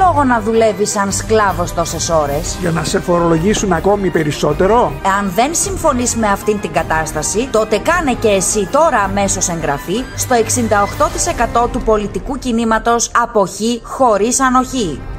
λόγο να δουλεύεις σαν σκλάβος τόσες ώρες? Για να σε φορολογήσουν ακόμη περισσότερο? Αν δεν συμφωνείς με αυτήν την κατάσταση, τότε κάνε και εσύ τώρα αμέσως εγγραφή στο 68% του πολιτικού κινήματος Αποχή χωρίς ανοχή.